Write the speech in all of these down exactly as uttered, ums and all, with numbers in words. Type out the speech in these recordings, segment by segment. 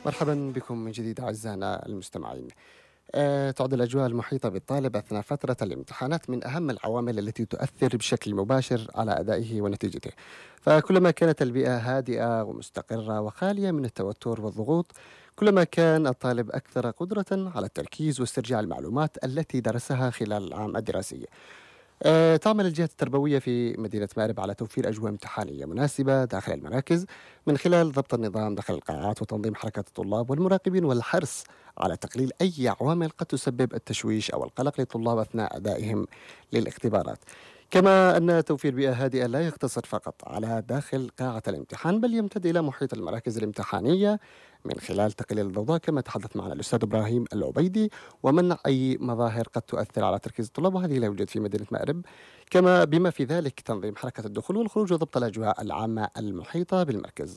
مرحبا بكم من جديد أعزائنا المستمعين. آه، تعد الأجواء المحيطة بالطالب أثناء فترة الامتحانات من أهم العوامل التي تؤثر بشكل مباشر على أدائه ونتيجته. فكلما كانت البيئة هادئة ومستقرة وخالية من التوتر والضغوط، كلما كان الطالب أكثر قدرة على التركيز واسترجاع المعلومات التي درسها خلال العام الدراسي. آه، تعمل الجهات التربوية في مدينة مأرب على توفير أجواء امتحانية مناسبة داخل المراكز، من خلال ضبط النظام داخل القاعات وتنظيم حركة الطلاب والمراقبين، والحرص على تقليل أي عوامل قد تسبب التشويش أو القلق للطلاب أثناء أدائهم للاختبارات. كما أن توفير بيئة هادئة لا يقتصر فقط على داخل قاعة الامتحان، بل يمتد إلى محيط المراكز الامتحانية من خلال تقليل الضوضاء كما تحدث معنا الأستاذ إبراهيم العبيدي، ومنع أي مظاهر قد تؤثر على تركيز الطلاب، وهذه لا يوجد في مدينة مأرب. كما بما في ذلك تنظيم حركة الدخول والخروج وضبط الأجواء العامة المحيطة بالمركز.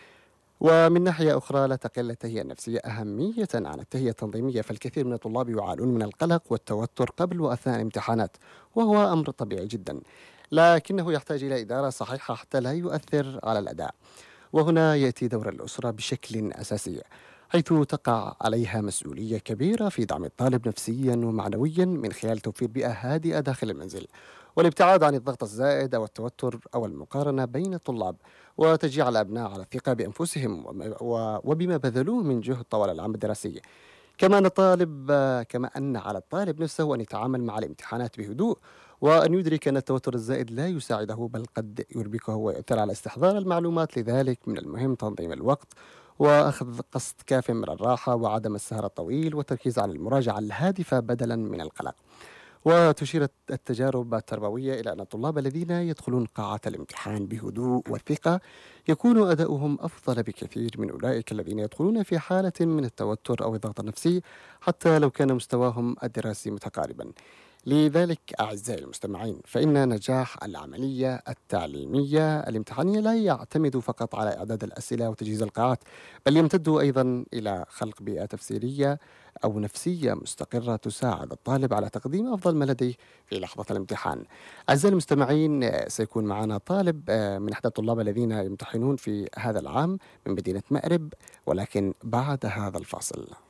ومن ناحية أخرى، لا تقل التهيئة النفسية أهمية عن التهيئة التنظيمية، فالكثير من الطلاب يعانون من القلق والتوتر قبل وأثناء الامتحانات، وهو أمر طبيعي جدا، لكنه يحتاج إلى إدارة صحيحة حتى لا يؤثر على الأداء. وهنا يأتي دور الأسرة بشكل أساسي، حيث تقع عليها مسؤولية كبيرة في دعم الطالب نفسيا ومعنويا من خلال توفير بيئة هادئة داخل المنزل، والابتعاد عن الضغط الزائد أو التوتر أو المقارنة بين الطلاب، وتشجيع الأبناء على الثقة بأنفسهم وم- و- وبما بذلوه من جهد طوال العام الدراسي. كما أن الطالب كما أن على الطالب نفسه أن يتعامل مع الامتحانات بهدوء، وأن يدرك أن التوتر الزائد لا يساعده بل قد يربكه ويؤثر على استحضار المعلومات. لذلك من المهم تنظيم الوقت وأخذ قسط كاف من الراحة وعدم السهر الطويل والتركيز على المراجعة الهادفة بدلا من القلق. وتشير التجارب التربوية إلى أن الطلاب الذين يدخلون قاعة الامتحان بهدوء وثقة يكون أداؤهم أفضل بكثير من أولئك الذين يدخلون في حالة من التوتر أو الضغط النفسي، حتى لو كان مستواهم الدراسي متقاربا. لذلك أعزائي المستمعين، فإن نجاح العملية التعليمية الامتحانية لا يعتمد فقط على إعداد الأسئلة وتجهيز القاعات، بل يمتد أيضا إلى خلق بيئة تفسيرية أو نفسية مستقرة تساعد الطالب على تقديم أفضل ما لديه في لحظة الامتحان. أعزائي المستمعين، آه، سيكون معنا طالب آه، من أحد الطلاب الذين يمتحنون في هذا العام من مدينة مأرب، ولكن بعد هذا الفاصل.